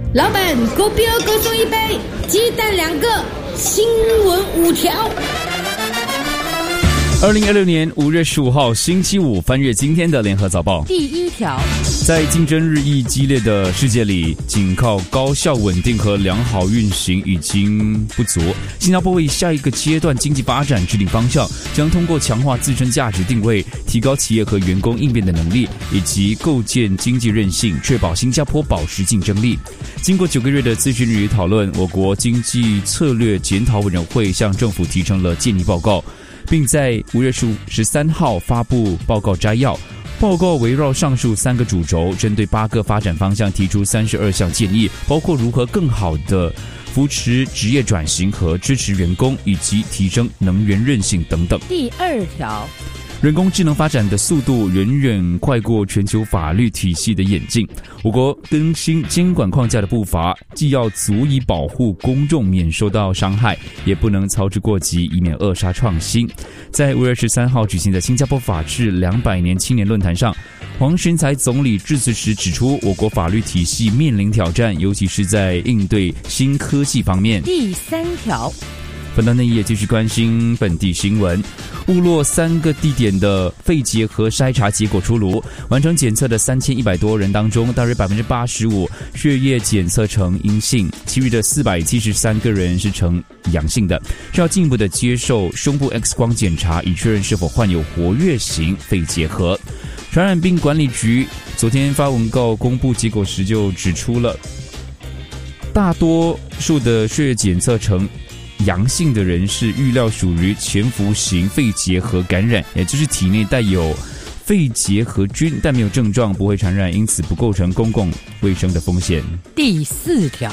老板，狗标各送一杯，鸡蛋2个，新闻5条。 2026年5月15号星期五，翻阅今天的联合早报。 第一条， 在竞争日益激烈的世界里，仅靠高效稳定和良好运行已经不足。新加坡为下一个阶段经济发展制定方向，将通过强化自身价值定位，提高企业和员工应变的能力，以及构建经济韧性，确保新加坡保持竞争力。经过9个月的咨询与讨论，我国经济策略检讨委员会向政府提呈了建议报告，并在5月13号发布报告摘要。报告围绕上述3个主轴，针对8个发展方向提出32项建议，包括如何更好地扶持职业转型和支持员工，以及提升能源韧性等等。 第2条， 人工智能发展的速度远远快过全球法律体系的演进，我国更新监管框架的步伐，既要足以保护公众免受到伤害，也不能操之过急，以免扼杀创新。在5月13号举行的新加坡法治200年青年论坛上，黄循财总理致辞时指出，我国法律体系面临挑战，尤其是在应对新科技方面。 第3条， 本段内页继续关心本地新闻。误落3个地点的肺结核筛查结果出炉，完成检测的3100多人当中，大约 85% 血液检测呈阴性，其余的473个人是呈阳性的，需要进一步的接受胸部 X 光检查，以确认是否患有活跃型肺结核。传染病管理局昨天发文告公布结果时就指出了，大多数的血液检测呈阳性的人是预料属于潜伏型肺结核感染，也就是体内带有肺结核菌，但没有症状，不会传染，因此不构成公共卫生的风险。 第4条，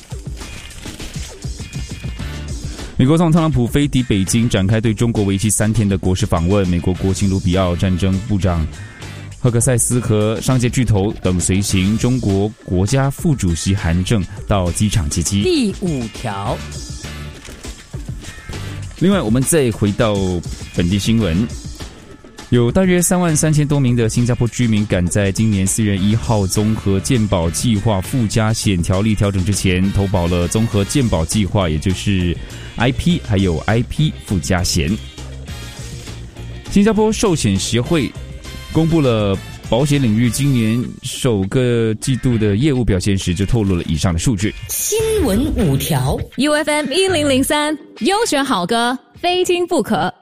美国总统特朗普飞抵北京，展开对中国为期3天的国事访问。美国国情卢比奥、战争部长赫克塞斯和商界巨头等随行，中国国家副主席韩正到机场接机。 第5条， 另外，我们再回到本地新闻，有大约33000多名的新加坡居民赶在今年4月1号综合健保计划附加险条例调整之前投保了综合健保计划，也就是 IP 还有 IP 附加险。新加坡寿险协会公布了保险领域今年首个季度的业务表现时，就透露了以上的数据。 新闻5条 UFM 1003，优选好歌，非听不可。